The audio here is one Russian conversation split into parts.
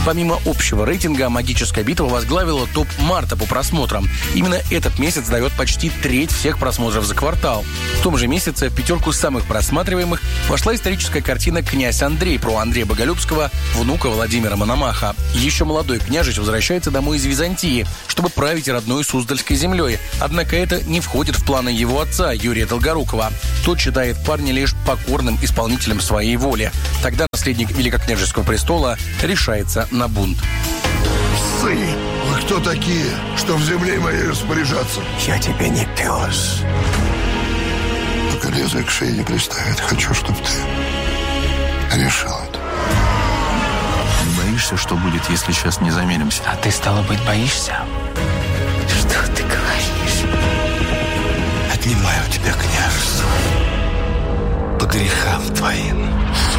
Помимо общего рейтинга, «Магическая битва» возглавила топ марта по просмотрам. Именно этот месяц дает почти треть всех просмотров за квартал. В том же месяце в пятерку самых просматриваемых вошла историческая картина «Князь Андрей» про Андрея Боголюбского, внука Владимира Мономаха. Еще молодой княжич возвращается домой из Византии, чтобы править родной Суздальской землей. Однако это не входит в планы его отца, Юрия Долгорукова. Тот считает парня лишь покорным исполнителем своей воли. Тогда наследник великокняжеского престола решается на бунт. Псы! Вы кто такие, что в земле моей распоряжаться? Я тебе не пес. Пока язык к шее не приставит, хочу, чтобы ты решил это. Не боишься, что будет, если сейчас не замеримся? А ты, стало быть, боишься? Что ты говоришь? Отнимаю у тебя княжество по грехам твоим.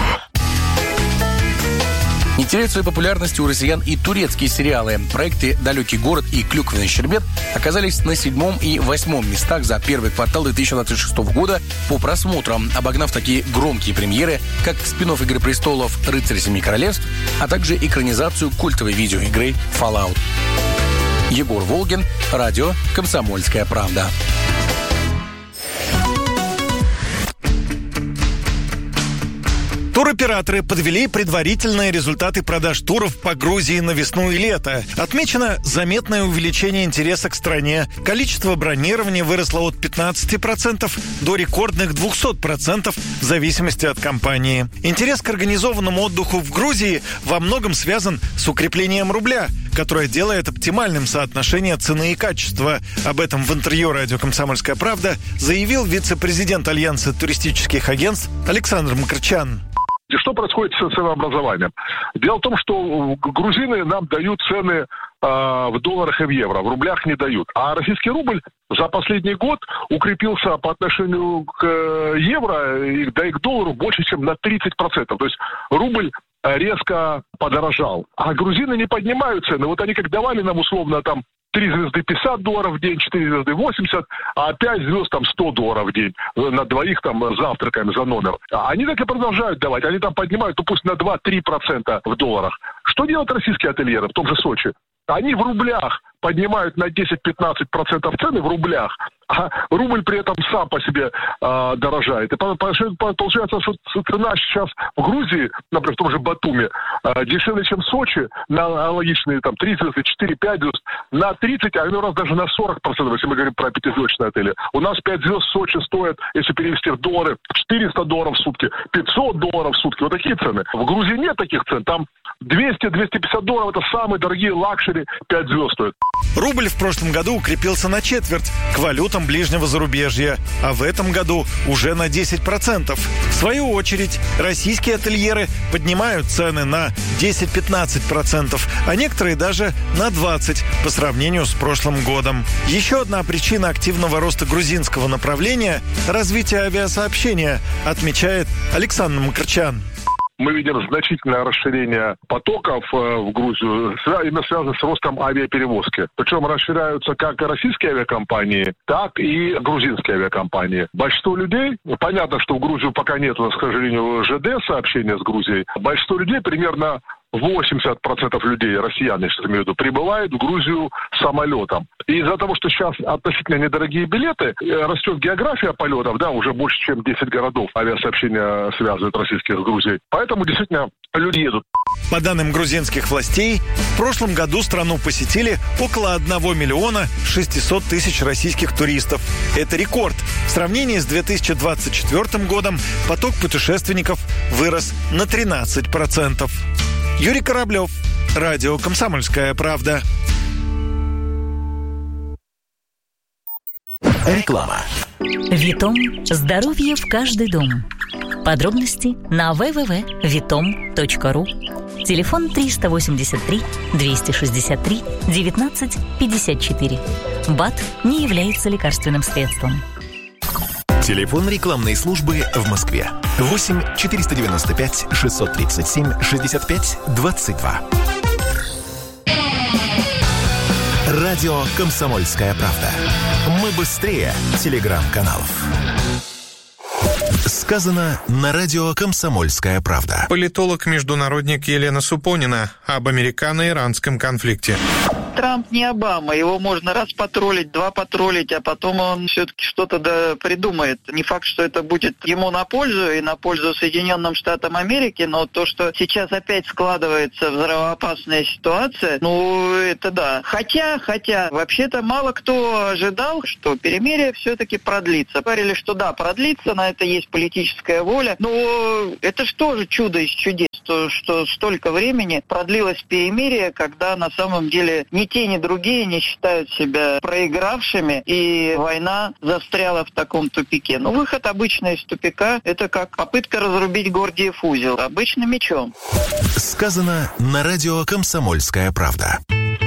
Не теряют своей популярности у россиян и турецкие сериалы. Проекты «Далекий город» и «Клюквенный щербет» оказались на 7 и 8 местах за первый квартал 2026 года по просмотрам, обогнав такие громкие премьеры, как спин-офф «Игры престолов» «Рыцарь семи королевств», а также экранизацию культовой видеоигры Fallout. Егор Волгин, радио «Комсомольская правда». Туроператоры подвели предварительные результаты продаж туров по Грузии на весну и лето. Отмечено заметное увеличение интереса к стране. Количество бронирования выросло от 15% до рекордных 200% в зависимости от компании. Интерес к организованному отдыху в Грузии во многом связан с укреплением рубля, которое делает оптимальным соотношение цены и качества. Об этом в интервью радио «Комсомольская правда» заявил вице-президент Альянса туристических агентств Александр Макрчан. Что происходит с ценообразованием? Дело в том, что грузины нам дают цены в долларах и в евро, в рублях не дают. А российский рубль за последний год укрепился по отношению к евро, да и к доллару больше, чем на 30%. То есть рубль резко подорожал. А грузины не поднимают цены. Вот они как давали нам условно там 3 звезды $50 в день, 4 звезды $80, а 5 звезд там $100 в день. На двоих там завтракаем за номер. Они так и продолжают давать. Они там поднимают, ну пусть на 2-3% в долларах. Что делают российские ательеры в том же Сочи? Они в рублях поднимают на 10-15% цены в рублях, а рубль при этом сам по себе дорожает. И получается, что цена сейчас в Грузии, например, в том же Батуми, дешевле, чем в Сочи, на аналогичные там 3 звезды, 4-5 звезд, на 30, а иной раз даже на 40%, если мы говорим про пятизвездочные отели. У нас 5 звезд в Сочи стоят, если перевести в доллары, $400 в сутки, $500 в сутки. Вот такие цены. В Грузии нет таких цен. Там $200-250 это самые дорогие лакшери, 5 звезд стоят. Рубль в прошлом году укрепился на четверть к валютам ближнего зарубежья, а в этом году уже на 10%. В свою очередь, российские ательеры поднимают цены на 10-15%, а некоторые даже на 20% по сравнению с прошлым годом. Еще одна причина активного роста грузинского направления – развитие авиасообщения, отмечает Александр Макрчан. Мы видим значительное расширение потоков в Грузию, именно связано с ростом авиаперевозки. Причем расширяются как российские авиакомпании, так и грузинские авиакомпании. Большинство людей, понятно, что в Грузию пока нет, у нас, к сожалению, ЖД сообщения с Грузией. Большинство людей, примерно 80% людей, россиян, я сейчас имею в виду, прибывают в Грузию самолетом. И из-за того, что сейчас относительно недорогие билеты, растет география полетов, да, уже больше, чем 10 городов авиасообщения связывают российских с Грузией. Поэтому действительно люди едут. По данным грузинских властей, в прошлом году страну посетили около 1 миллиона 600 тысяч российских туристов. Это рекорд. В сравнении с 2024 годом поток путешественников вырос на 13%. Юрий Кораблев, радио «Комсомольская правда». Реклама. Витом. Здоровье в каждый дом. Подробности на www.vitom.ru. Телефон 383 263 19 54. БАД не является лекарственным средством. Телефон рекламной службы в Москве. 8 495 637 65 22. Радио «Комсомольская правда». Мы быстрее телеграм-каналов. Сказано на радио «Комсомольская правда». Политолог-международник Елена Супонина об американо-иранском конфликте. Трамп не Обама, его можно раз потроллить, два потроллить, а потом он все-таки что-то придумает. Не факт, что это будет ему на пользу и на пользу Соединенным Штатам Америки, но то, что сейчас опять складывается взрывоопасная ситуация, это да. Хотя, вообще-то мало кто ожидал, что перемирие все-таки продлится. Говорили, что да, продлится, на это есть политическая воля, но это же тоже чудо из чудес, что столько времени продлилось перемирие, когда на самом деле ни те, ни другие не считают себя проигравшими, и война застряла в таком тупике. Выход обычно из тупика – это как попытка разрубить Гордиев узел, обычно мечом. Сказано на радио «Комсомольская правда».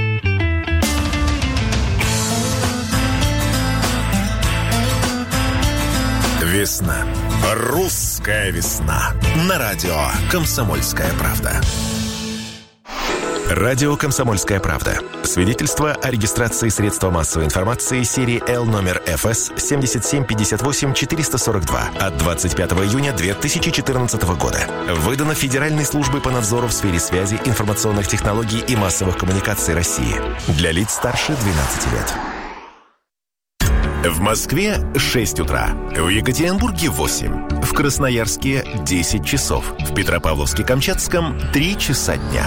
Весна. Русская весна. На радио «Комсомольская правда». Радио «Комсомольская правда». Свидетельство о регистрации средства массовой информации серии L номер ФС 7758-442 от 25 июня 2014 года. Выдано Федеральной службой по надзору в сфере связи, информационных технологий и массовых коммуникаций России. Для лиц старше 12 лет. В Москве 6 утра, в Екатеринбурге 8, в Красноярске 10 часов, в Петропавловске-Камчатском 3 часа дня.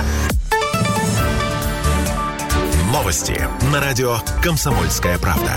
Новости на радио «Комсомольская правда».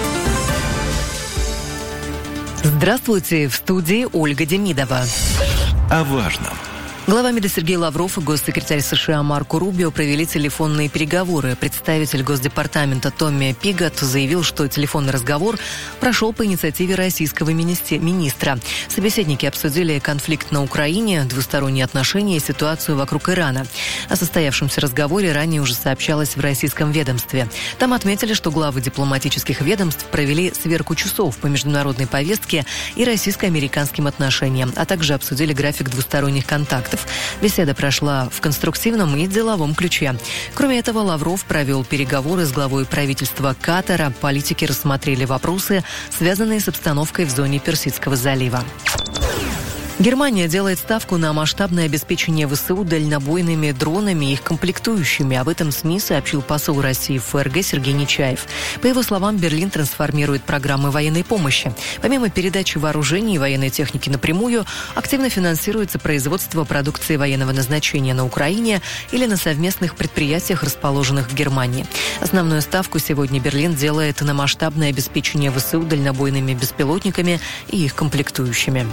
Здравствуйте, в студии Ольга Демидова. О важном. Глава МИДа Сергей Лавров и госсекретарь США Марко Рубио провели телефонные переговоры. Представитель Госдепартамента Томми Пигот заявил, что телефонный разговор прошел по инициативе российского министра. Собеседники обсудили конфликт на Украине, двусторонние отношения и ситуацию вокруг Ирана. О состоявшемся разговоре ранее уже сообщалось в российском ведомстве. Там отметили, что главы дипломатических ведомств провели сверку часов по международной повестке и российско-американским отношениям, а также обсудили график двусторонних контактов. Беседа прошла в конструктивном и деловом ключе. Кроме этого, Лавров провел переговоры с главой правительства Катара. Политики рассмотрели вопросы, связанные с обстановкой в зоне Персидского залива. Германия делает ставку на масштабное обеспечение ВСУ дальнобойными дронами и их комплектующими. Об этом СМИ сообщил посол России в ФРГ Сергей Нечаев. По его словам, Берлин трансформирует программы военной помощи. Помимо передачи вооружений и военной техники напрямую, активно финансируется производство продукции военного назначения на Украине или на совместных предприятиях, расположенных в Германии. Основную ставку сегодня Берлин делает на масштабное обеспечение ВСУ дальнобойными беспилотниками и их комплектующими.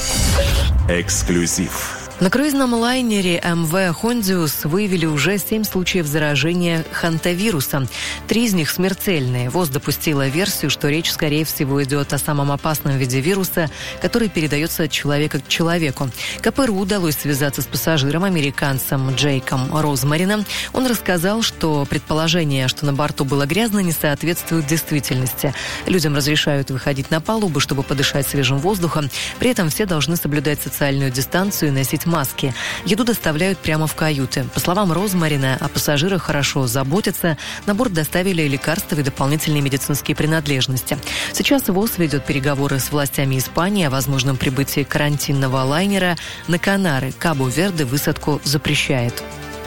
Эксклюзив. На круизном лайнере МВ «Хондиус» выявили уже 7 случаев заражения хантавирусом. 3 из них смертельные. ВОЗ допустила версию, что речь, скорее всего, идет о самом опасном виде вируса, который передается от человека к человеку. КПРУ удалось связаться с пассажиром, американцем Джейком Розмарином. Он рассказал, что предположение, что на борту было грязно, не соответствует действительности. Людям разрешают выходить на палубу, чтобы подышать свежим воздухом. При этом все должны соблюдать социальную дистанцию и носить маски. Еду доставляют прямо в каюты. По словам Розмарина, о пассажирах хорошо заботятся. На борт доставили лекарства и дополнительные медицинские принадлежности. Сейчас ВОЗ ведет переговоры с властями Испании о возможном прибытии карантинного лайнера на Канары. Кабо-Верде высадку запрещает.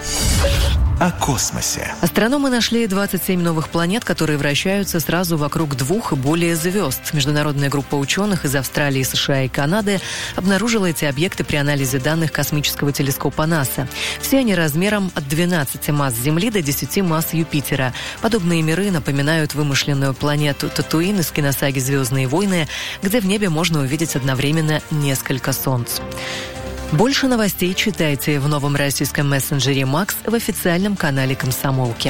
О космосе. Астрономы нашли 27 новых планет, которые вращаются сразу вокруг 2 и более звезд. Международная группа ученых из Австралии, США и Канады обнаружила эти объекты при анализе данных космического телескопа НАСА. Все они размером от 12 масс Земли до 10 масс Юпитера. Подобные миры напоминают вымышленную планету Татуин из киносаги «Звездные войны», где в небе можно увидеть одновременно несколько солнц. Больше новостей читайте в новом российском мессенджере «Макс» в официальном канале «Комсомолки».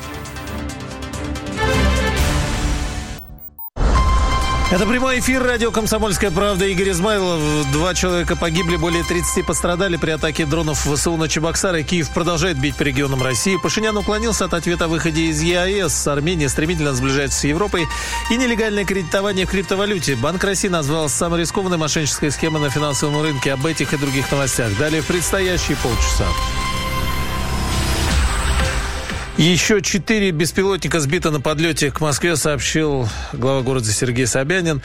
Это прямой эфир радио «Комсомольская правда». Игорь Измайлов. 2 человека погибли, более 30 пострадали при атаке дронов ВСУ на Чебоксары. Киев продолжает бить по регионам России. Пашинян уклонился от ответа о выходе из ЕАЭС. Армения стремительно сближается с Европой. И нелегальное кредитование в криптовалюте. Банк России назвал самой рискованной мошеннической схемой на финансовом рынке. Об этих и других новостях далее в предстоящие полчаса. Еще 4 беспилотника сбито на подлете к Москве, сообщил глава города Сергей Собянин.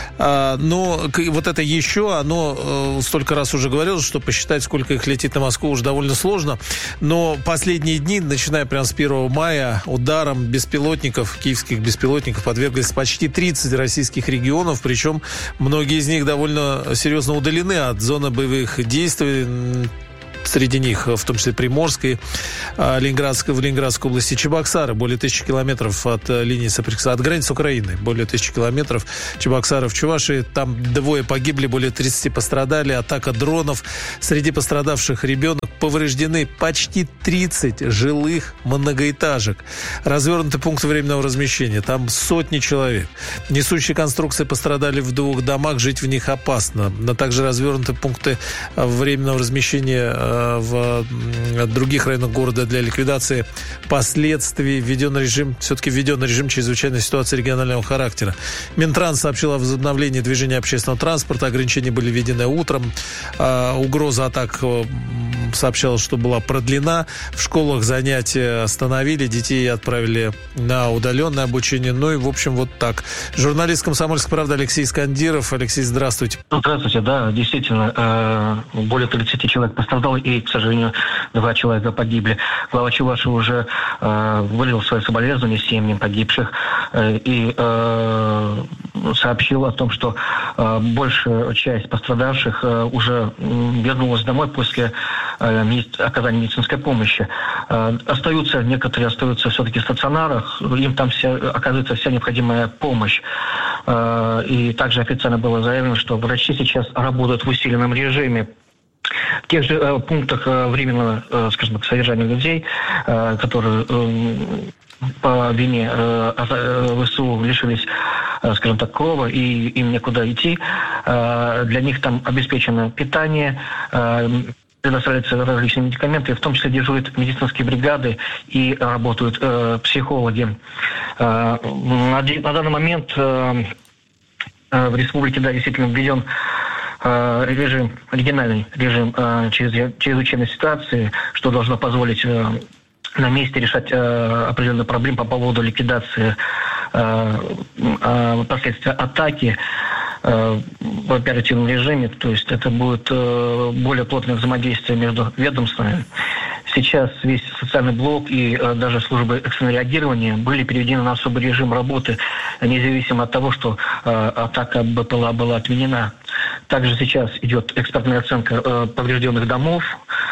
Но вот это еще, оно столько раз уже говорилось, что посчитать, сколько их летит на Москву, уже довольно сложно. Но последние дни, начиная прямо с 1 мая, ударом беспилотников, киевских беспилотников, подверглись почти 30 российских регионов. Причем многие из них довольно серьезно удалены от зоны боевых действий. Среди них, в том числе Приморской, в Ленинградской области Чебоксары, более 1000 километров от линии соприкосновения, от границы Украины, более 1000 километров. Чебоксары в Чувашии, там 2 погибли, более 30 пострадали. Атака дронов. Среди пострадавших ребенок. Повреждены почти 30 жилых многоэтажек. Развернуты пункты временного размещения. Там сотни человек. Несущие конструкции пострадали в 2 домах. Жить в них опасно. Но также развернуты пункты временного размещения в других районах города для ликвидации последствий. Введен режим чрезвычайной ситуации регионального характера. Минтранс сообщил о возобновлении движения общественного транспорта. Ограничения были введены утром. Угроза атак, сообщалось, что была продлена. В школах занятия остановили. Детей отправили на удаленное обучение. Ну и, в общем, вот так. Журналист «Комсомольской правды» Алексей Искандиров. Алексей, здравствуйте. Здравствуйте, да, действительно, более 30 человек пострадало, и, к сожалению, 2 человека погибли. Глава Чувашии уже выразил свои соболезнования семьям погибших и сообщил о том, что большая часть пострадавших уже вернулась домой после оказания медицинской помощи. Некоторые остаются все-таки в стационарах, им там оказывается вся необходимая помощь. И также официально было заявлено, что врачи сейчас работают в усиленном режиме. В тех же пунктах временного, скажем так, содержания людей, которые по вине ВСУ лишились, скажем так, крова и им некуда идти, для них там обеспечено питание, предоставляются различные медикаменты, в том числе дежурят медицинские бригады и работают психологи. На данный момент в республике, да, действительно введен оригинальный режим чрезвычайной ситуации, что должно позволить на месте решать определенные проблемы по поводу ликвидации последствий атаки в оперативном режиме. То есть это будет более плотное взаимодействие между ведомствами. Сейчас весь социальный блок и даже службы экстренного реагирования были переведены на особый режим работы, независимо от того, что атака БПЛА была отменена. Также сейчас идет экспертная оценка поврежденных домов,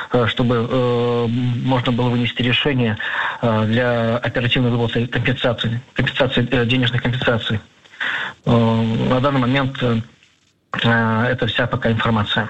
чтобы можно было вынести решение для оперативной выплаты компенсации, денежных компенсаций. На данный момент это вся пока информация.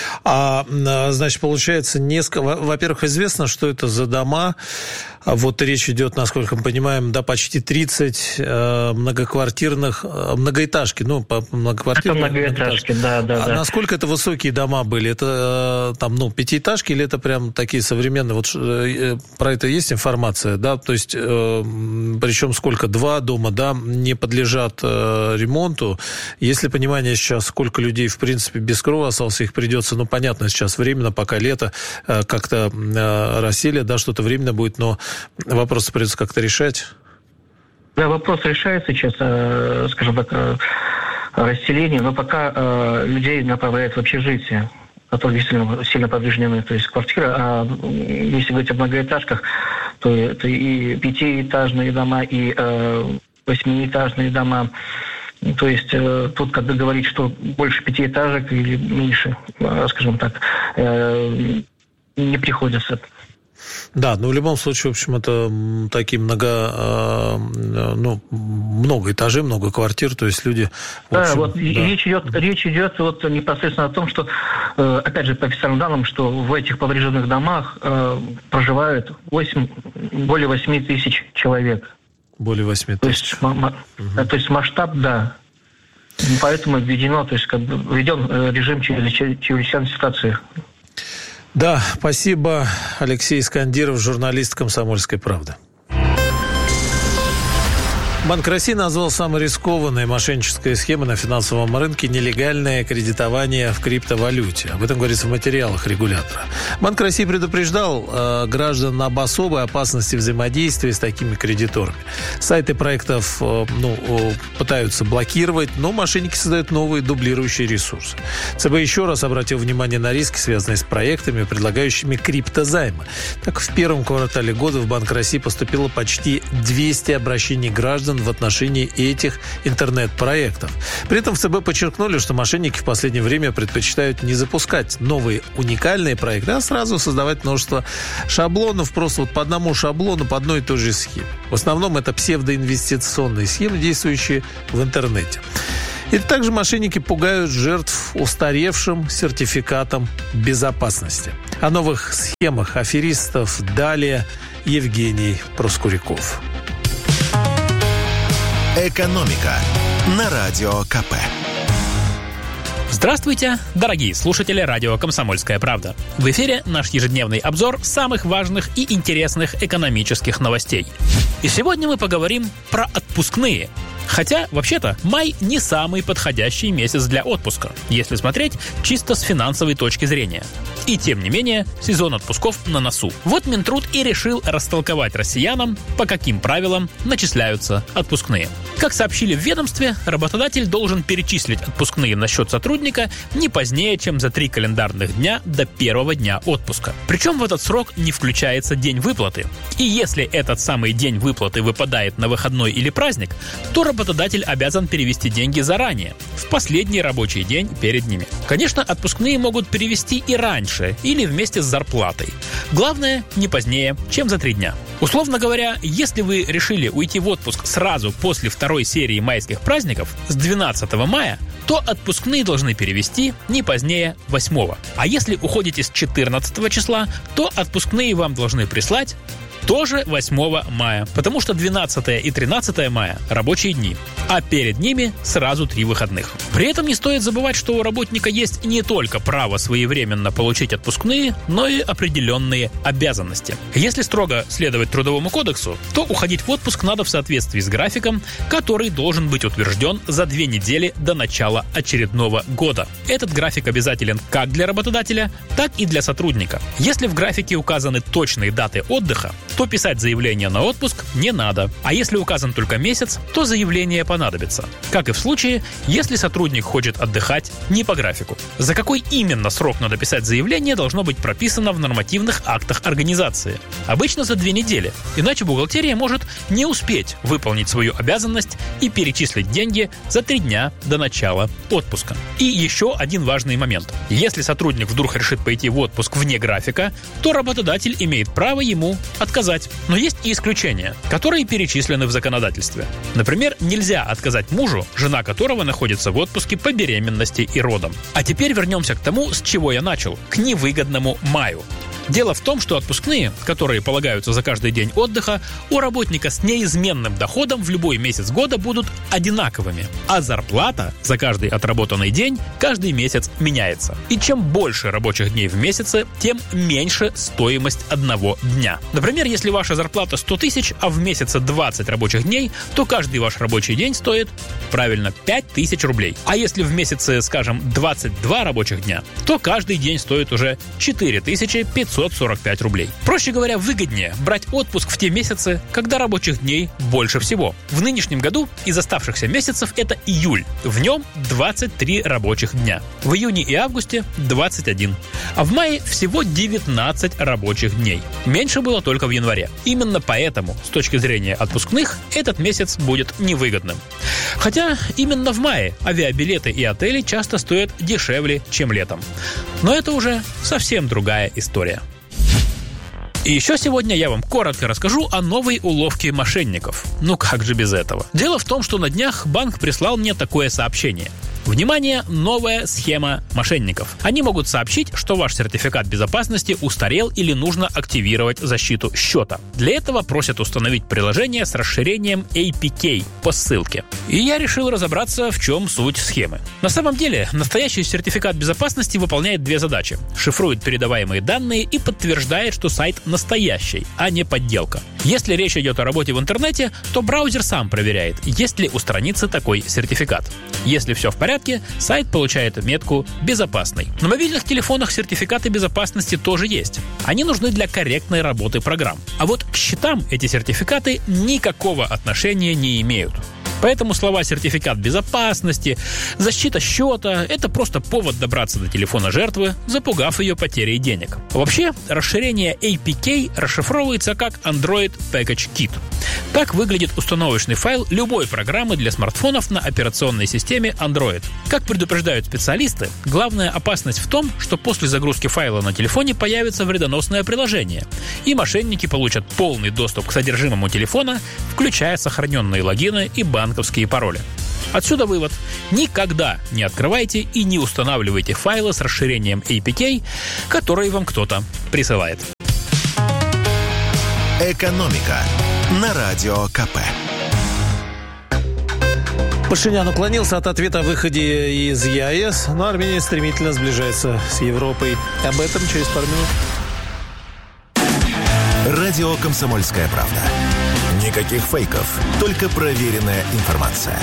Значит, получается, во-первых, известно, что это за дома. Вот речь идет, насколько мы понимаем, почти 30 многоквартирных, многоэтажки, многоквартирных. Это многоэтажки, да. Насколько это высокие дома были? Это пятиэтажки или это прям такие современные? Вот про это есть информация, да? То есть, причем сколько? 2 дома, да, не подлежат ремонту. Есть ли понимание сейчас, сколько людей, в принципе, без крова осталось, их придется, понятно, сейчас временно, пока лето, как-то расселье, да, что-то временно будет, но вопрос придется как-то решать. Да, вопрос решается сейчас, скажем так, расселение, но пока людей направляют в общежитие, которые действительно сильно повреждены, то есть квартира. А если говорить о многоэтажках, то это и 5-этажные дома, и 8-этажные дома. То есть тут, когда говорить, что больше 5-этажек или меньше, скажем так, не приходится. Да, в любом случае, в общем, это такие много этажей, много квартир, то есть люди... Речь идет непосредственно о том, что, опять же, по официальным данным, что в этих поврежденных домах проживают более 8 тысяч человек. Более 8 тысяч. То есть масштаб, да. Поэтому введен режим чрезвычайной ситуации. Да, спасибо. Алексей Искандиров, журналист «Комсомольской правды». Банк России назвал самой рискованной мошеннической схемой на финансовом рынке нелегальное кредитование в криптовалюте. Об этом говорится в материалах регулятора. Банк России предупреждал граждан об особой опасности взаимодействия с такими кредиторами. Сайты проектов пытаются блокировать, но мошенники создают новые дублирующие ресурсы. ЦБ еще раз обратил внимание на риски, связанные с проектами, предлагающими криптозаймы. Так, в первом квартале года в Банк России поступило почти 200 обращений граждан в отношении этих интернет-проектов. При этом в ЦБ подчеркнули, что мошенники в последнее время предпочитают не запускать новые уникальные проекты, а сразу создавать множество шаблонов, просто вот по одному шаблону, по одной и той же схеме. В основном это псевдоинвестиционные схемы, действующие в интернете. И также мошенники пугают жертв устаревшим сертификатом безопасности. О новых схемах аферистов далее Евгений Проскуряков. «Экономика» на Радио КП. Здравствуйте, дорогие слушатели радио «Комсомольская правда». В эфире наш ежедневный обзор самых важных и интересных экономических новостей. И сегодня мы поговорим про отпускные. Хотя, вообще-то, май не самый подходящий месяц для отпуска, если смотреть чисто с финансовой точки зрения. И тем не менее, сезон отпусков на носу. Вот Минтруд и решил растолковать россиянам, по каким правилам начисляются отпускные. Как сообщили в ведомстве, работодатель должен перечислить отпускные на счет сотрудника не позднее, чем за 3 календарных дня до первого дня отпуска. Причем в этот срок не включается день выплаты. И если этот самый день выплаты выпадает на выходной или праздник, то работодатель обязан перевести деньги заранее, в последний рабочий день перед ними. Конечно, отпускные могут перевести и раньше, или вместе с зарплатой. Главное, не позднее, чем за 3 дня. Условно говоря, если вы решили уйти в отпуск сразу после второй серии майских праздников, с 12 мая, то отпускные должны перевести не позднее 8. А если уходите с 14 числа, то отпускные вам должны прислать тоже 8 мая, потому что 12 и 13 мая – рабочие дни, а перед ними сразу 3 выходных. При этом не стоит забывать, что у работника есть не только право своевременно получить отпускные, но и определенные обязанности. Если строго следовать Трудовому кодексу, то уходить в отпуск надо в соответствии с графиком, который должен быть утвержден за 2 недели до начала очередного года. Этот график обязателен как для работодателя, так и для сотрудника. Если в графике указаны точные даты отдыха, то писать заявление на отпуск не надо. А если указан только месяц, то заявление понадобится. Как и в случае, если сотрудник хочет отдыхать не по графику. За какой именно срок надо писать заявление, должно быть прописано в нормативных актах организации. Обычно за 2 недели. Иначе бухгалтерия может не успеть выполнить свою обязанность и перечислить деньги за 3 дня до начала отпуска. И еще один важный момент. Если сотрудник вдруг решит пойти в отпуск вне графика, то работодатель имеет право ему отказать. Но есть и исключения, которые перечислены в законодательстве. Например, нельзя отказать мужу, жена которого находится в отпуске по беременности и родам. А теперь вернемся к тому, с чего я начал, к невыгодному маю. Дело в том, что отпускные, которые полагаются за каждый день отдыха, у работника с неизменным доходом в любой месяц года будут одинаковыми, а зарплата за каждый отработанный день каждый месяц меняется. И чем больше рабочих дней в месяце, тем меньше стоимость одного дня. Например, если ваша зарплата 100 тысяч, а в месяце 20 рабочих дней, то каждый ваш рабочий день стоит, правильно, 5000 рублей. А если в месяце, скажем, 22 рабочих дня, то каждый день стоит уже 4545 рублей. Проще говоря, выгоднее брать отпуск в те месяцы, когда рабочих дней больше всего. В нынешнем году из оставшихся месяцев это июль. В нем 23 рабочих дня. В июне и августе 21. А в мае всего 19 рабочих дней. Меньше было только в январе. Именно поэтому, с точки зрения отпускных, этот месяц будет невыгодным. Хотя именно в мае авиабилеты и отели часто стоят дешевле, чем летом. Но это уже совсем другая история. И еще сегодня я вам коротко расскажу о новой уловке мошенников. Ну как же без этого? Дело в том, что на днях банк прислал мне такое сообщение. Внимание, новая схема мошенников. Они могут сообщить, что ваш сертификат безопасности устарел или нужно активировать защиту счета. Для этого просят установить приложение с расширением APK по ссылке. И я решил разобраться, в чем суть схемы. На самом деле, настоящий сертификат безопасности выполняет две задачи. Шифрует передаваемые данные и подтверждает, что сайт настоящий, а не подделка. Если речь идет о работе в интернете, то браузер сам проверяет, есть ли у страницы такой сертификат. Если все в порядке, сайт получает метку «Безопасный». На мобильных телефонах сертификаты безопасности тоже есть. Они нужны для корректной работы программ. А вот к счетам эти сертификаты никакого отношения не имеют. Поэтому слова «сертификат безопасности», «защита счета» — это просто повод добраться до телефона жертвы, запугав ее потерей денег. Вообще, расширение APK расшифровывается как Android Package Kit. Так выглядит установочный файл любой программы для смартфонов на операционной системе Android. Как предупреждают специалисты, главная опасность в том, что после загрузки файла на телефоне появится вредоносное приложение, и мошенники получат полный доступ к содержимому телефона, включая сохраненные логины и банковские пароли. Отсюда вывод. Никогда не открывайте и не устанавливайте файлы с расширением APK, которые вам кто-то присылает. «Экономика» на Радио КП. Пашинян уклонился от ответа о выходе из ЕАЭС, но Армения стремительно сближается с Европой. Об этом через пару минут. Радио «Комсомольская правда». Никаких фейков, только проверенная информация.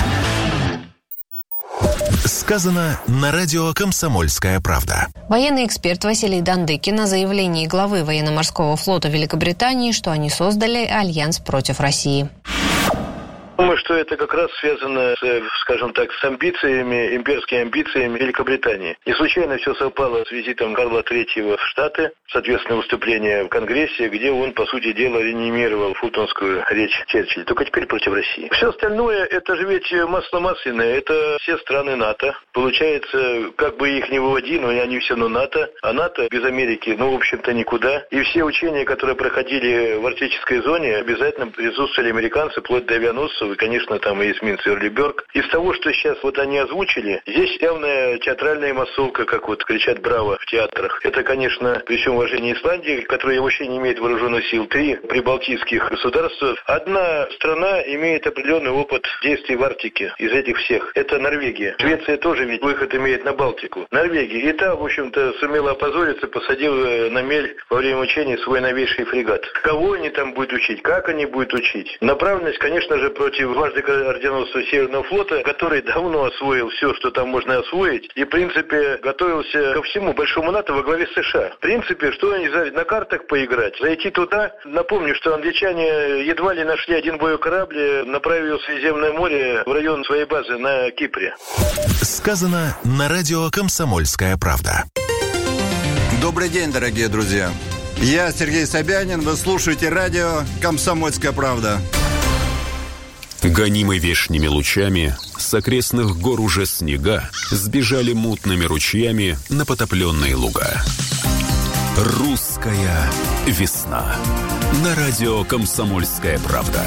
Сказано на радио «Комсомольская правда». Военный эксперт Василий Дандыкин о заявлении главы военно-морского флота Великобритании, что они создали альянс против России. Думаю, что это как раз связано, скажем так, с амбициями, имперскими амбициями Великобритании. Не случайно все совпало с визитом Карла III в Штаты, соответственно, выступление в Конгрессе, где он, по сути дела, реанимировал фултонскую речь Черчилля, только теперь против России. Все остальное, это же ведь масло масляное, это все страны НАТО. Получается, как бы их ни выводи, но они все равно НАТО, а НАТО без Америки, в общем-то, никуда. И все учения, которые проходили в арктической зоне, обязательно присутствовали американцы, вплоть до авианосцев, и, конечно, там и эсминец Эрлиберг. Из того, что сейчас они озвучили, здесь явная театральная массовка, как кричат «Браво» в театрах. Это, конечно, при всем уважении Исландии, которая вообще не имеет вооруженных сил, 3 прибалтийских государства. Одна страна имеет определенный опыт действий в Арктике из этих всех. Это Норвегия. Швеция тоже ведь выход имеет на Балтику. Норвегия. И та, в общем-то, сумела опозориться, посадила на мель во время учений свой новейший фрегат. Кого они там будут учить? Как они будут учить? Направленность, конечно же, против дважды орденоносца Северного флота, который давно освоил все, что там можно освоить, и, в принципе, готовился ко всему большому НАТО во главе США. В принципе, что они на картах поиграть, зайти туда. Напомню, что англичане едва ли нашли один боевой корабль, направив его в Средиземное море в район своей базы на Кипре. Сказано на радио «Комсомольская правда». Добрый день, дорогие друзья. Я Сергей Собянин, вы слушаете радио «Комсомольская правда». Гонимы вешними лучами, с окрестных гор уже снега сбежали мутными ручьями на потопленные луга. Русская весна. На радио «Комсомольская правда».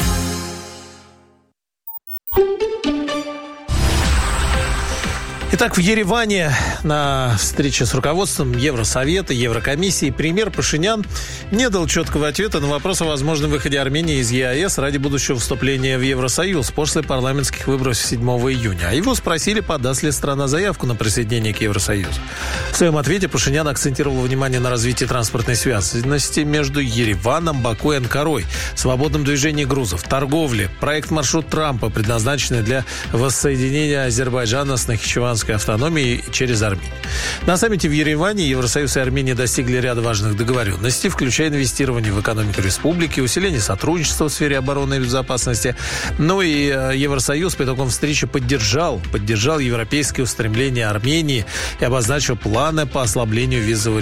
Итак, в Ереване на встрече с руководством Евросовета, Еврокомиссии премьер Пашинян не дал четкого ответа на вопрос о возможном выходе Армении из ЕАЭС ради будущего вступления в Евросоюз после парламентских выборов 7 июня. А его спросили, подаст ли страна заявку на присоединение к Евросоюзу. В своем ответе Пашинян акцентировал внимание на развитии транспортной связанности между Ереваном, Баку и Анкарой, свободном движении грузов, торговле, проект «Маршрут Трампа», предназначенный для воссоединения Азербайджана с Нахичеванской автономией через Армению. На саммите в Ереване Евросоюз и Армения достигли ряда важных договоренностей, включая инвестирование в экономику республики, усиление сотрудничества в сфере обороны и безопасности. Ну и Евросоюз по итогам встречи поддержал европейские устремления Армении и обозначил планы по ослаблению визового режима.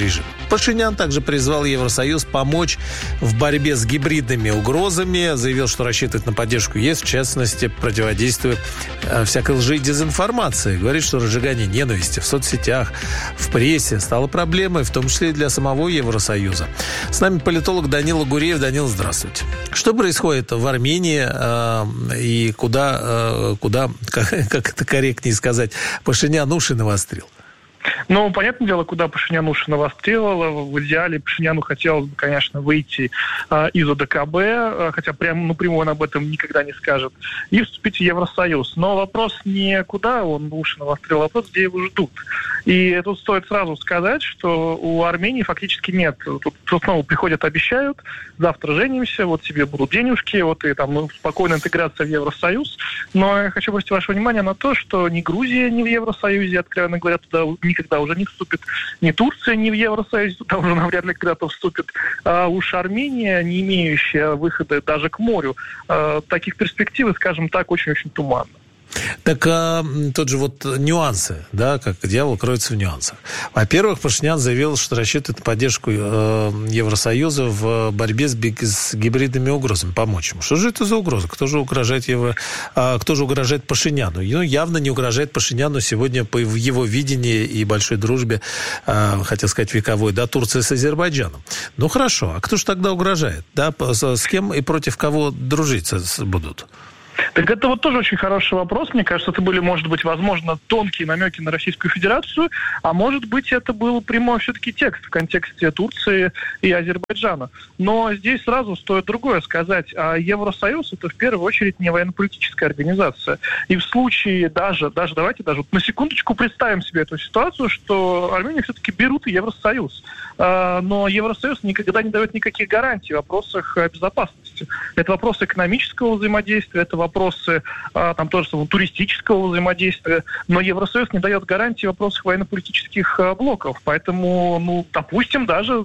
Пашинян также призвал Евросоюз помочь в борьбе с гибридными угрозами, заявил, что рассчитывает на поддержку ЕС, в частности, противодействуя всякой лжи и дезинформации. Говорит, что разжигание ненависти в соцсетях, в прессе стало проблемой, в том числе и для самого Евросоюза. С нами политолог Данила Гуреев. Данил, здравствуйте. Что происходит в Армении и куда, как это корректнее сказать, Пашинян уши навострил? Ну, понятное дело, куда Пашинян уши навострил. В идеале Пашиняну хотелось бы, конечно, выйти из ОДКБ, хотя прямо напрямую он об этом никогда не скажет, и вступить в Евросоюз. Но вопрос не куда он уши навострил, а вопрос, где его ждут. И тут стоит сразу сказать, что у Армении фактически нет. Тут снова приходят, обещают, завтра женимся, вот тебе будут денежки, вот и там спокойная интеграция в Евросоюз. Но я хочу обратить ваше внимание на то, что ни Грузия не в Евросоюзе, откровенно говоря, туда никогда уже не вступит, ни Турция не в Евросоюзе, туда уже навряд ли когда-то вступит. А уж Армения, не имеющая выхода даже к морю, таких перспектив, скажем так, очень-очень туманно. Так тот же вот нюансы, да, как дьявол кроется в нюансах. Во-первых, Пашинян заявил, что рассчитывает на поддержку Евросоюза в борьбе с гибридными угрозами, помочь ему. Что же это за угроза? Кто же угрожает Пашиняну? Ну, явно не угрожает Пашиняну сегодня по его видении и большой дружбе, хотел сказать, вековой, да, Турция с Азербайджаном. Ну, хорошо, а кто же тогда угрожает? Да, с кем и против кого дружить будут? Так это вот тоже очень хороший вопрос. Мне кажется, это были, может быть, возможно, тонкие намеки на Российскую Федерацию, а может быть, это был прямой все-таки текст в контексте Турции и Азербайджана. Но здесь сразу стоит другое сказать. Евросоюз – это в первую очередь не военно-политическая организация. И в случае давайте вот на секундочку представим себе эту ситуацию, что Армению все-таки берут и Евросоюз. Но Евросоюз никогда не дает никаких гарантий в вопросах безопасности. Это вопросы экономического взаимодействия, это вопросы там тоже туристического взаимодействия, но Евросоюз не дает гарантии в вопросах военно-политических блоков. Поэтому, допустим, даже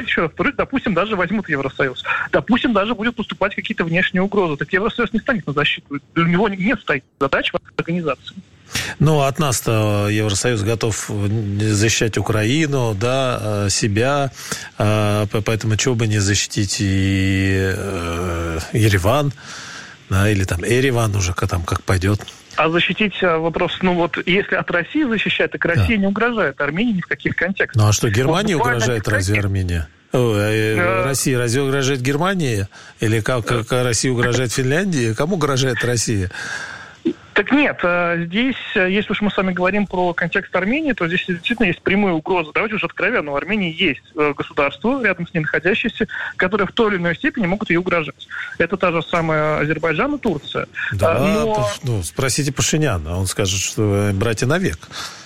возьмут Евросоюз. Допустим, даже будут поступать какие-то внешние угрозы. Так Евросоюз не станет на защиту. У него нет стоит задач в организации. Ну, от нас-то Евросоюз готов защищать Украину, да, себя, поэтому чего бы не защитить и Ереван, да, или там Эреван уже там как пойдет. А защитить вопрос, если от России защищать, так Россия не угрожает Армении ни в каких контекстах. Ну, а что, Германия угрожает разве Армения? Россия разве угрожает Германии? Или как Россия угрожает Финляндии? Кому угрожает Россия? Так нет, здесь, если уж мы с вами говорим про контекст Армении, то здесь действительно есть прямые угрозы. Давайте уже откровенно, в Армении есть государства, рядом с ней находящиеся, которые в той или иной степени могут ей угрожать. Это та же самая Азербайджан и Турция. Да, спросите Пашиняна, он скажет, что братья навек.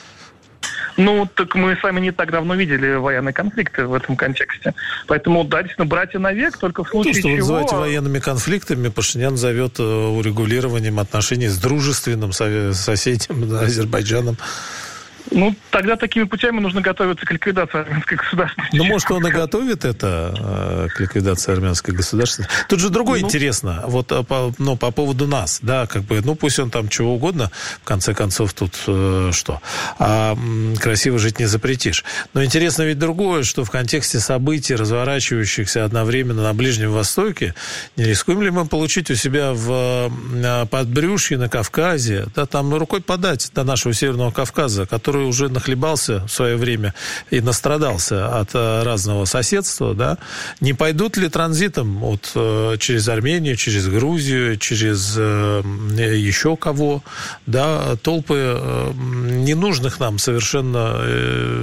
Так мы с вами не так давно видели военные конфликты в этом контексте. Поэтому, да, действительно, братья навек, только в случае чего... То, что вы называете военными конфликтами, Пашинян зовет урегулированием отношений с дружественным соседям, Азербайджаном. Тогда такими путями нужно готовиться к ликвидации армянской государственности. Может, он и готовит это к ликвидации армянской государственности. Тут же другое интересно, по поводу нас, да, пусть он там чего угодно, в конце концов, тут что? Красиво жить не запретишь. Но интересно ведь другое, что в контексте событий, разворачивающихся одновременно на Ближнем Востоке, не рискуем ли мы получить у себя в подбрюшье на Кавказе, да, там рукой подать до нашего Северного Кавказа, который уже нахлебался в свое время и настрадался от разного соседства, да, не пойдут ли транзитом через Армению, через Грузию, через еще кого, да, толпы ненужных нам совершенно,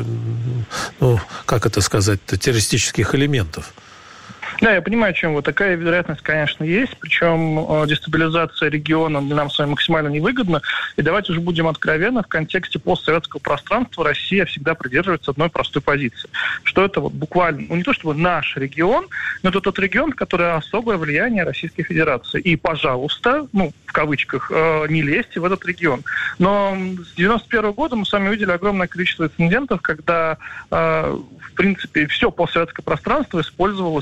террористических элементов? Да, я понимаю, о чем вы. Такая вероятность, конечно, есть. Причем дестабилизация региона для нас с вами максимально невыгодна. И давайте уже будем откровенны, в контексте постсоветского пространства Россия всегда придерживается одной простой позиции. Что это буквально, не то чтобы наш регион, но это тот регион, в который особое влияние Российской Федерации. И, пожалуйста, в кавычках, не лезьте в этот регион. Но с 1991 года мы с вами видели огромное количество инцидентов, когда, в принципе, все постсоветское пространство использовалось как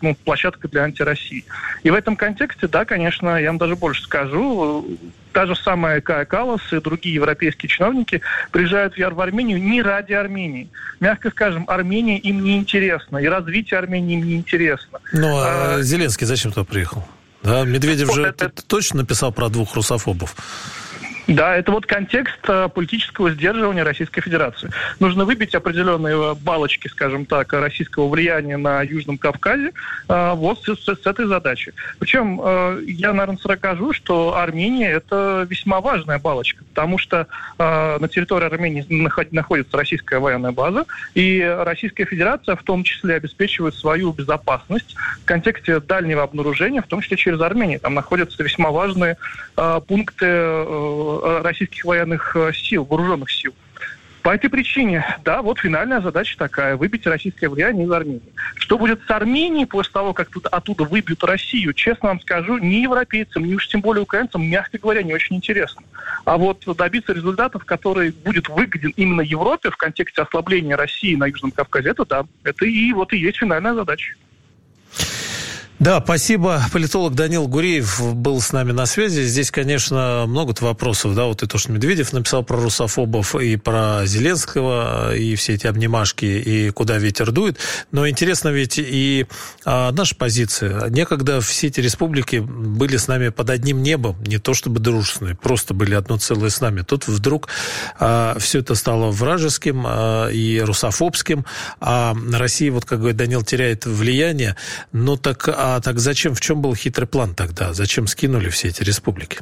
площадкой для антироссии. И в этом контексте, да, конечно, я вам даже больше скажу, та же самая Кая Каллас и другие европейские чиновники приезжают в Армению не ради Армении. Мягко скажем, Армения им не интересна, и развитие Армении им не интересно. Ну, а Зеленский зачем туда приехал? Да, Медведев же точно написал про 2 русофобов. Да, это вот контекст политического сдерживания Российской Федерации. Нужно выбить определенные балочки, скажем так, российского влияния на Южном Кавказе вот с этой задачей. Причем я, наверное, скажу, что Армения – это весьма важная балочка, потому что на территории Армении находится российская военная база, и Российская Федерация в том числе обеспечивает свою безопасность в контексте дальнего обнаружения, в том числе через Армению. Там находятся весьма важные пункты российских военных сил, вооруженных сил. По этой причине, да, вот финальная задача такая – выбить российское влияние из Армении. Что будет с Арменией после того, как оттуда выбьют Россию, честно вам скажу, ни европейцам, ни уж тем более украинцам, мягко говоря, не очень интересно. А вот добиться результатов, который будет выгоден именно Европе в контексте ослабления России на Южном Кавказе, это да, это и вот и есть финальная задача. Да, спасибо. Политолог Данил Гуреев был с нами на связи. Здесь, конечно, много вопросов, да, вот и то, что Медведев написал про русофобов, и про Зеленского, и все эти обнимашки, и куда ветер дует. Но интересно ведь и наша позиция. Некогда все эти республики были с нами под одним небом, не то чтобы дружественные, просто были одно целое с нами. Тут вдруг все это стало вражеским и русофобским, а Россия, вот как говорит Данил, теряет влияние. Ну так... А так зачем, в чем был хитрый план тогда? Зачем скинули все эти республики?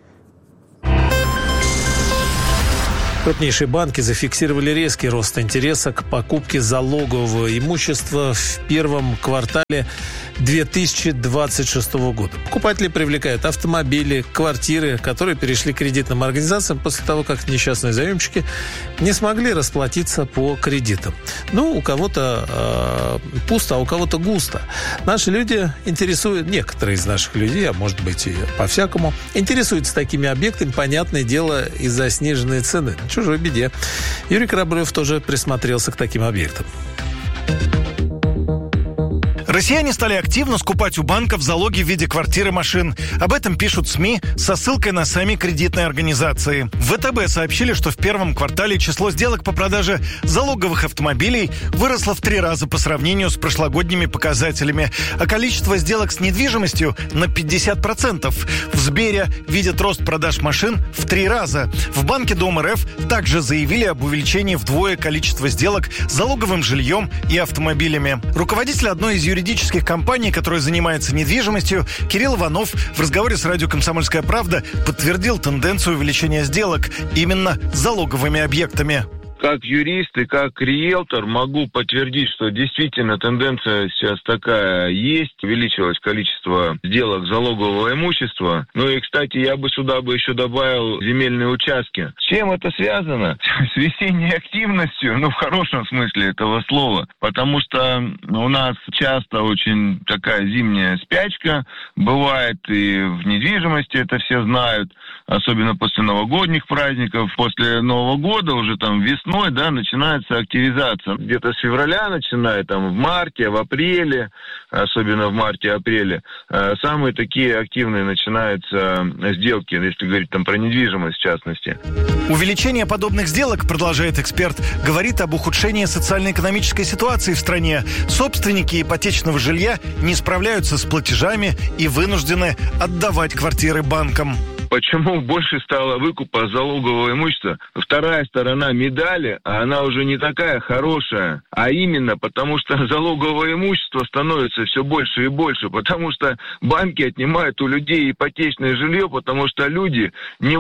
Крупнейшие банки зафиксировали резкий рост интереса к покупке залогового имущества в первом квартале 2026 года. Покупатели привлекают автомобили, квартиры, которые перешли к кредитным организациям после того, как несчастные заемщики не смогли расплатиться по кредитам. Ну, у кого-то пусто, а у кого-то густо. Наши люди интересуют, некоторые из наших людей, а может быть и по-всякому, интересуются такими объектами, понятное дело, из-за сниженной цены. Чужой беде. Юрий Кораблев тоже присмотрелся к таким объектам. Россияне стали активно скупать у банков залоги в виде квартир и машин. Об этом пишут СМИ со ссылкой на сами кредитные организации. В ВТБ сообщили, что в первом квартале число сделок по продаже залоговых автомобилей выросло в 3 раза по сравнению с прошлогодними показателями, а количество сделок с недвижимостью на 50%. В Сбере видят рост продаж машин в 3 раза. В Банке Дом РФ также заявили об увеличении вдвое количества сделок с залоговым жильем и автомобилями. Руководитель одной из юридических компаний, которая занимается недвижимостью, Кирилл Иванов в разговоре с радио «Комсомольская правда» подтвердил тенденцию увеличения сделок именно залоговыми объектами. Как юрист и как риэлтор могу подтвердить, что действительно тенденция сейчас такая есть. Увеличилось количество сделок залогового имущества. Ну и, кстати, я бы сюда еще добавил земельные участки. С чем это связано? С весенней активностью, в хорошем смысле этого слова. Потому что у нас часто очень такая зимняя спячка бывает, и в недвижимости это все знают. Особенно после новогодних праздников. После Нового года уже там весной, начинается активизация. Где-то с февраля начинает, в марте, в апреле, особенно в марте-апреле, самые такие активные начинаются сделки, если говорить про недвижимость в частности. Увеличение подобных сделок, продолжает эксперт, говорит об ухудшении социально-экономической ситуации в стране. Собственники ипотечного жилья не справляются с платежами и вынуждены отдавать квартиры банкам. Почему больше стало выкупа залогового имущества? Вторая сторона медали, а она уже не такая хорошая. А именно потому, что залоговое имущество становится все больше и больше. Потому что банки отнимают у людей ипотечное жилье, потому что люди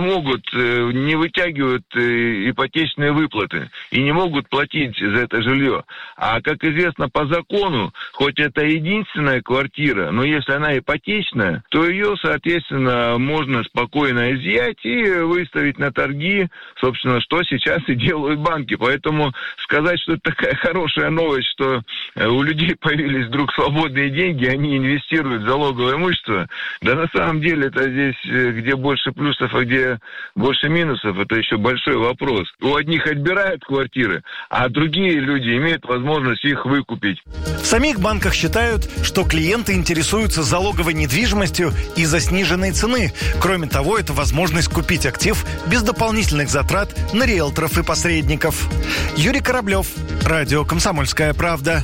не вытягивают ипотечные выплаты и не могут платить за это жилье. А как известно по закону, хоть это единственная квартира, но если она ипотечная, то ее, соответственно, можно спокойно спокойно изъять и выставить на торги, собственно, что сейчас и делают банки. Поэтому сказать, что это такая хорошая новость, что у людей появились вдруг свободные деньги, они инвестируют в залоговое имущество, да на самом деле это здесь, где больше плюсов, а где больше минусов, это еще большой вопрос. У одних отбирают квартиры, а другие люди имеют возможность их выкупить. В самих банках считают, что клиенты интересуются залоговой недвижимостью из-за сниженной цены. Кроме того, это возможность купить актив без дополнительных затрат на риэлторов и посредников. Юрий Кораблев, радио «Комсомольская правда».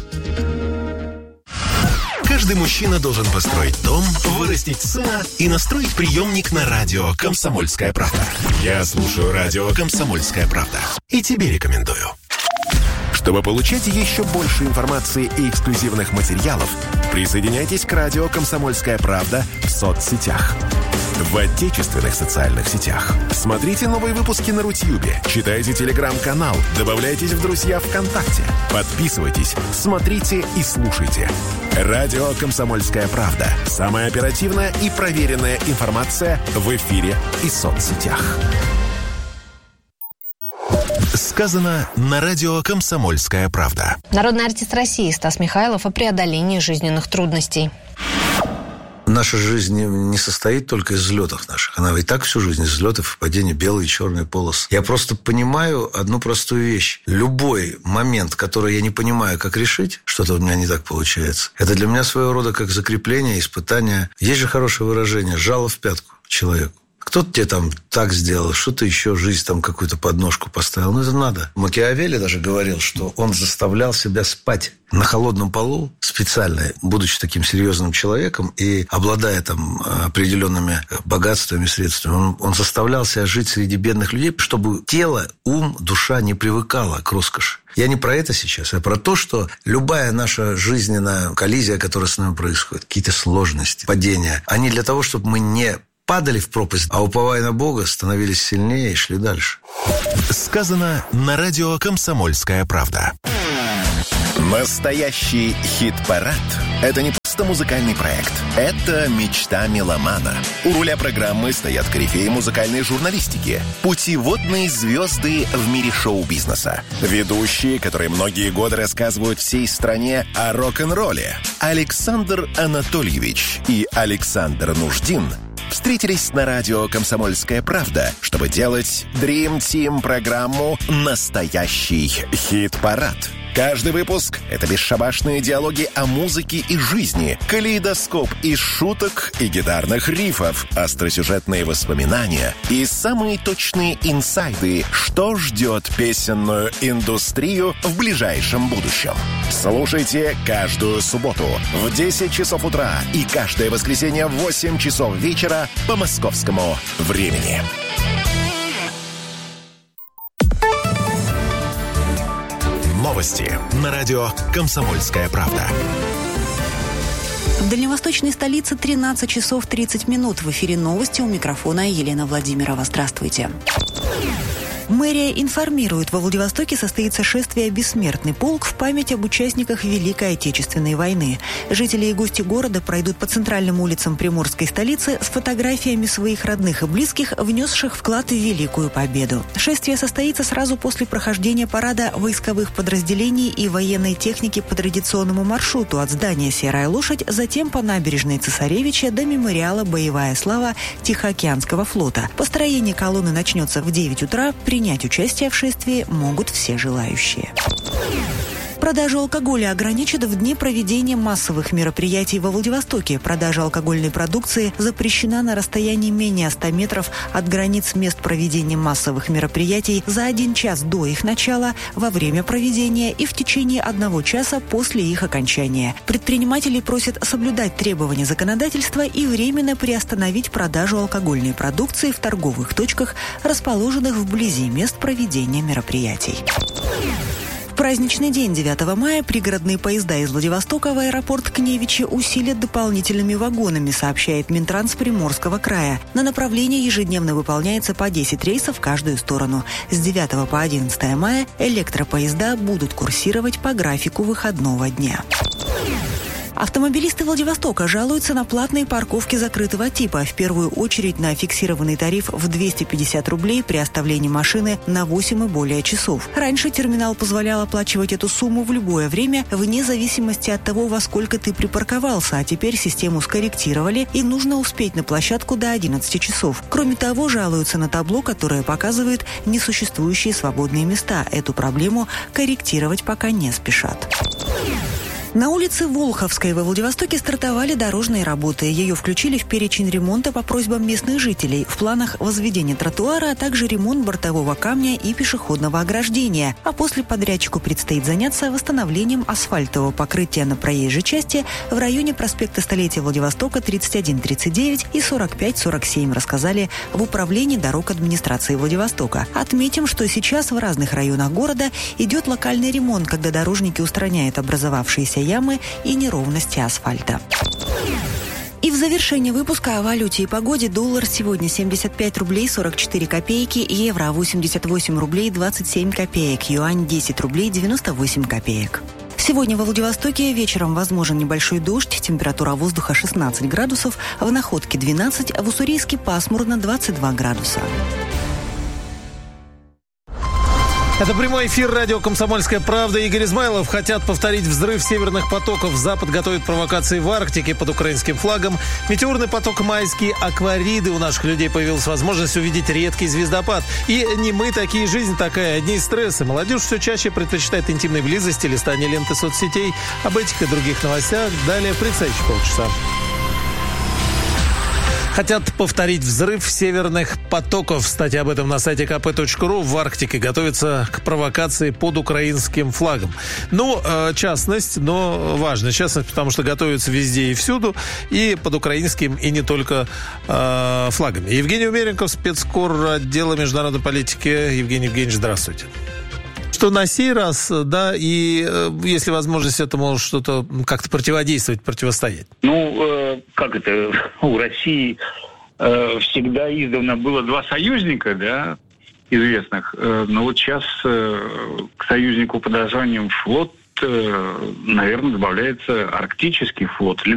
Каждый мужчина должен построить дом, вырастить сына и настроить приемник на радио «Комсомольская правда». Я слушаю радио «Комсомольская правда» и тебе рекомендую. Чтобы получать еще больше информации и эксклюзивных материалов, присоединяйтесь к радио «Комсомольская правда» в соцсетях. В отечественных социальных сетях. Смотрите новые выпуски на Рутьюбе, читайте телеграм-канал, добавляйтесь в друзья ВКонтакте, подписывайтесь, смотрите и слушайте. Радио «Комсомольская правда». Самая оперативная и проверенная информация в эфире и соцсетях. Сказано на радио «Комсомольская правда». Народный артист России Стас Михайлов о преодолении жизненных трудностей. Наша жизнь не состоит только из взлетов наших. Она и так всю жизнь из взлетов и падений, белые и черные полосы. Я просто понимаю одну простую вещь. Любой момент, который я не понимаю, как решить, что-то у меня не так получается, это для меня своего рода как закрепление, испытание. Есть же хорошее выражение «жало в пятку» человеку. Кто-то тебе там так сделал, что-то еще, жизнь там какую-то подножку поставил. Ну, это надо. Макиавелли даже говорил, что он заставлял себя спать на холодном полу специально, будучи таким серьезным человеком и обладая там определенными богатствами, средствами. Он заставлял себя жить среди бедных людей, чтобы тело, ум, душа не привыкала к роскоши. Я не про это сейчас, а про то, что любая наша жизненная коллизия, которая с нами происходит, какие-то сложности, падения, они для того, чтобы мы не падали в пропасть, а уповая на Бога, становились сильнее и шли дальше. Сказано на радио «Комсомольская правда». Настоящий хит-парад – это не просто музыкальный проект. Это мечта меломана. У руля программы стоят корифеи музыкальной журналистики, путеводные звезды в мире шоу-бизнеса, ведущие, которые многие годы рассказывают всей стране о рок-н-ролле. Александр Анатольевич и Александр Нуждин встретились на радио «Комсомольская правда», чтобы делать Dream Team программу «Настоящий хит-парад». Каждый выпуск — это бесшабашные диалоги о музыке и жизни, калейдоскоп из шуток и гитарных рифов, остросюжетные воспоминания и самые точные инсайды, что ждет песенную индустрию в ближайшем будущем. Слушайте каждую субботу в 10 часов утра и каждое воскресенье в 8 часов вечера по московскому времени. Новости на радио «Комсомольская правда». В дальневосточной столице 13 часов 30 минут. В эфире новости, у микрофона Елена Владимирова. Здравствуйте. Мэрия информирует, во Владивостоке состоится шествие «Бессмертный полк» в память об участниках Великой Отечественной войны. Жители и гости города пройдут по центральным улицам приморской столицы с фотографиями своих родных и близких, внесших вклад в Великую Победу. Шествие состоится сразу после прохождения парада войсковых подразделений и военной техники по традиционному маршруту от здания «Серая лошадь», затем по набережной Цесаревича до мемориала «Боевая слава» Тихоокеанского флота. Построение колонны начнется в 9 утра. Принять участие в шествии могут все желающие. Продажу алкоголя ограничат в дни проведения массовых мероприятий во Владивостоке. Продажа алкогольной продукции запрещена на расстоянии менее 100 метров от границ мест проведения массовых мероприятий за 1 час до их начала, во время проведения и в течение 1 часа после их окончания. Предприниматели просят соблюдать требования законодательства и временно приостановить продажу алкогольной продукции в торговых точках, расположенных вблизи мест проведения мероприятий. В праздничный день 9 мая пригородные поезда из Владивостока в аэропорт Кневичи усилят дополнительными вагонами, сообщает Минтранс Приморского края. На направлении ежедневно выполняется по 10 рейсов в каждую сторону. С 9 по 11 мая электропоезда будут курсировать по графику выходного дня. Автомобилисты Владивостока жалуются на платные парковки закрытого типа. В первую очередь на фиксированный тариф в 250 рублей при оставлении машины на 8 и более часов. Раньше терминал позволял оплачивать эту сумму в любое время, вне зависимости от того, во сколько ты припарковался, а теперь систему скорректировали, и нужно успеть на площадку до 11 часов. Кроме того, жалуются на табло, которое показывает несуществующие свободные места. Эту проблему корректировать пока не спешат. На улице Волховской во Владивостоке стартовали дорожные работы. Ее включили в перечень ремонта по просьбам местных жителей. В планах возведение тротуара, а также ремонт бортового камня и пешеходного ограждения. А после подрядчику предстоит заняться восстановлением асфальтового покрытия на проезжей части в районе проспекта Столетия Владивостока 31-39 и 45-47, рассказали в Управлении дорог администрации Владивостока. Отметим, что сейчас в разных районах города идет локальный ремонт, когда дорожники устраняют образовавшиеся ямы и неровности асфальта. И в завершении выпуска о валюте и погоде. Доллар сегодня 75 рублей 44 копейки, евро 88 рублей 27 копеек, юань 10 рублей 98 копеек. Сегодня во Владивостоке вечером возможен небольшой дождь, температура воздуха 16 градусов, в Находке 12, а в Уссурийске пасмурно 22 градуса. Это прямой эфир радио «Комсомольская правда». Игорь Измайлов. Хотят повторить взрыв северных потоков. Запад готовит провокации в Арктике под украинским флагом. Метеорный поток «Майские аквариды». У наших людей появилась возможность увидеть редкий звездопад. И не мы такие, жизнь такая. Одни стрессы. Молодежь все чаще предпочитает интимной близости, листание ленты соцсетей. Об этих и других новостях далее в предстоящие полчаса. Хотят повторить взрыв северных потоков. Кстати, об этом на сайте kp.ru. В Арктике готовится к провокации под украинским флагом. Ну, частность, но важная частность, потому что готовится везде и всюду, и под украинским, и не только флагами. Евгений Умеренков, спецкор отдела международной политики. Евгений Евгеньевич, здравствуйте. Что на сей раз, да, и если возможность этому что-то как-то противодействовать, противостоять? Как это, у России всегда издавна было два союзника, да, известных, но вот сейчас к союзнику под названием флот, наверное, добавляется арктический флот.